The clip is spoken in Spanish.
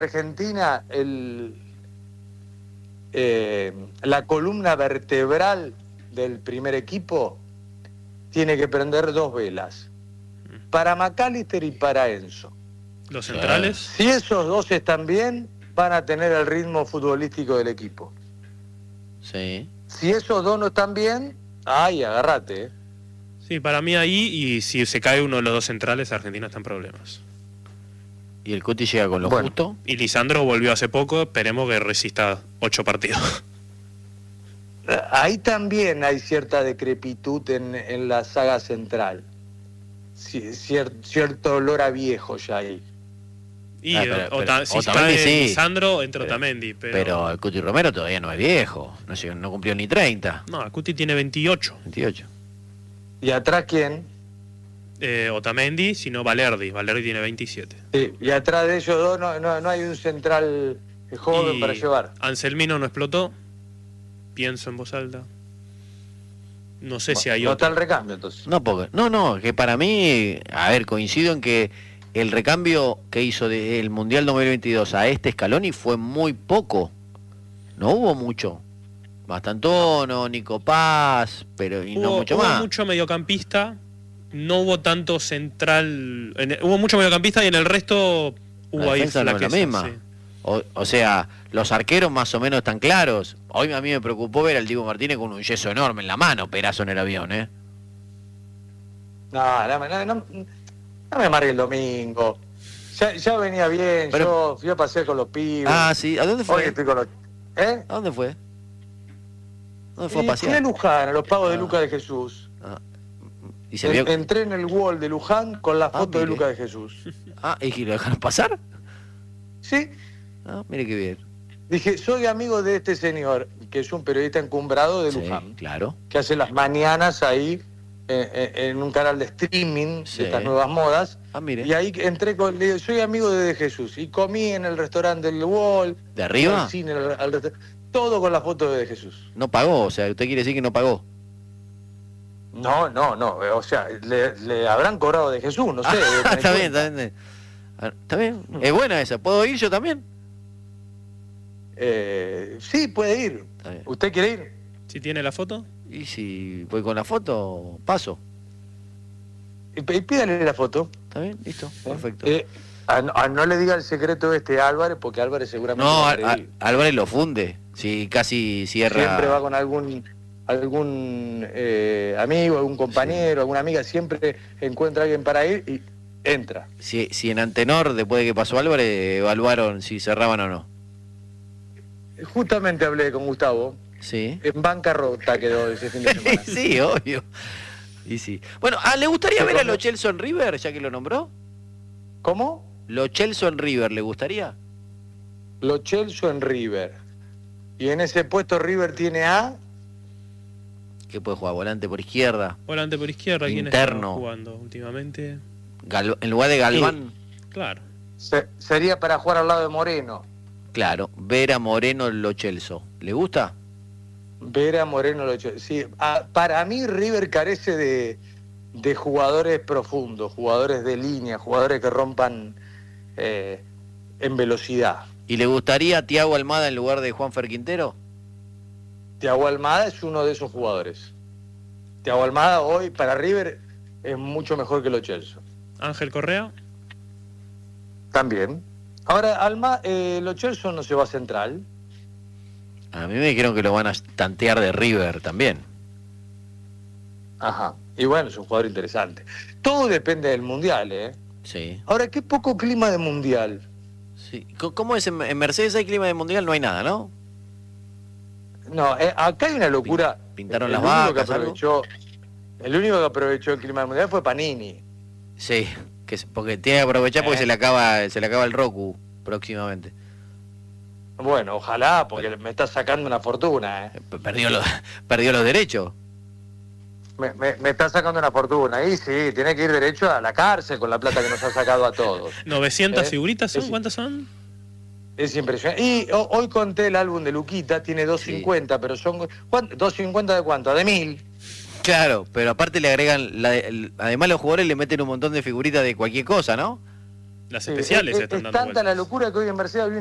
Argentina la columna vertebral del primer equipo tiene que prender 2 velas, para McAllister y para Enzo. ¿Los centrales? Si esos 2 están bien, van a tener el ritmo futbolístico del equipo. Sí. Si esos 2 no están bien, ay, agárrate. Sí, para mí ahí, y si se cae uno de los 2 centrales, Argentina está en problemas. ¿Y el Cuti llega con lo justo? Y Lisandro volvió hace poco, esperemos que resista 8 partidos. Ahí también hay cierta decrepitud en la saga central. Cierto olor a viejo ya ahí. Y si está Otamendi sí. Lisandro, entra Otamendi. Pero el Cuti Romero todavía no es viejo. No cumplió ni 30. No, el Cuti tiene 28. 28. ¿Y atrás quién? Otamendi, sino Valerdi. Valerdi tiene 27. Sí, y atrás de ellos 2 no hay un central joven para llevar. Anselmino no explotó. Pienso en voz alta. No sé si hay no otro. está el recambio entonces. No, que para mí, a ver, coincido en que el recambio que hizo del Mundial 2022 a Scaloni fue muy poco. No hubo mucho. Bastantono, Nico Paz, pero no mucho más. Hubo mucho mediocampista, no hubo tanto central. Hubo mucho mediocampista y en el resto hubo ahí flaqueza. No es la misma. Sí. O sea, los arqueros más o menos están claros. Hoy a mí me preocupó ver al Diego Martínez con un yeso enorme en la mano, pedazo en el avión, ¿eh? No me amargue el domingo. Ya venía bien, yo fui a pasear con los pibes. Ah, sí, ¿a dónde fue? Hoy estoy con los... ¿Eh? ¿A dónde fue? ¿Dónde fue a pasear? Fui a Luján, a los pagos de Lucas de Jesús. ¿Y se vio? Entré en el wall de Luján con la foto de Lucas de Jesús. ¿Y lo dejaron pasar? Sí. Mire qué bien. Dije, soy amigo de este señor, que es un periodista encumbrado de Luján. Claro. Que hace las mañanas ahí en un canal de streaming de estas nuevas modas. Mire. Y ahí entré le digo, soy amigo de Jesús. Y comí en el restaurante del Wall. ¿De arriba? Al cine, todo con la foto de Jesús. No pagó, o sea, usted quiere decir que no pagó. No, o sea, le habrán cobrado de Jesús, no sé. Está bien. Está bien, es buena esa. ¿Puedo ir yo también? Sí, puede ir. ¿Usted quiere ir? ¿Si tiene la foto? Y si voy con la foto, paso. Y pídale la foto. Está bien, listo, perfecto. No le diga el secreto a Álvarez, porque Álvarez seguramente no, Álvarez lo funde. Si casi cierra. Siempre va con algún amigo, algún compañero, alguna amiga, siempre encuentra a alguien para ir y entra. Si en Antenor, después de que pasó Álvarez, evaluaron si cerraban o no. Justamente hablé con Gustavo. Sí. En bancarrota quedó ese fin de semana. Sí, obvio. Y sí. Bueno, ¿le gustaría ver a Lo Celso en River, ya que lo nombró? ¿Cómo? Lo Celso en River, ¿le gustaría? Lo Celso en River. Y en ese puesto River tiene a... ¿Qué puede jugar? ¿Volante por izquierda? Volante por izquierda. ¿Quién está jugando últimamente? En lugar de Galván. Sí. Claro. Sería para jugar al lado de Moreno. Claro, Vera Moreno Lo Celso. ¿Le gusta? Vera Moreno Lo Celso. Sí, para mí River carece de jugadores profundos, jugadores de línea, jugadores que rompan en velocidad. ¿Y le gustaría Thiago Almada en lugar de Juanfer Quintero? Thiago Almada es uno de esos jugadores. Thiago Almada hoy para River es mucho mejor que Lo Celso. ¿Ángel Correa? También. Ahora, Lo Celso no se va a Central. A mí me dijeron que lo van a tantear de River también. Ajá. Y bueno, es un jugador interesante. Todo depende del Mundial, ¿eh? Sí. Ahora, qué poco clima de Mundial. Sí. ¿Cómo es? ¿En Mercedes hay clima de Mundial? No hay nada, ¿no? No, acá hay una locura. Pintaron las vacas. El único que aprovechó el clima del Mundial fue Panini. Sí, porque tiene que aprovechar porque se le acaba el Roku próximamente. Bueno, ojalá, porque me está sacando una fortuna, ¿eh? Perdió los derechos. Me está sacando una fortuna. Y sí, tiene que ir derecho a la cárcel con la plata que nos ha sacado a todos. 900 figuritas son, ¿cuántas son? Es impresionante. Y hoy conté el álbum de Luquita, tiene 250, pero son... ¿250 de cuánto? ¿De 1000? Claro, pero aparte le agregan, además los jugadores le meten un montón de figuritas de cualquier cosa, ¿no? Las especiales es están dando tanta vueltas. la locura que hoy en Mercedes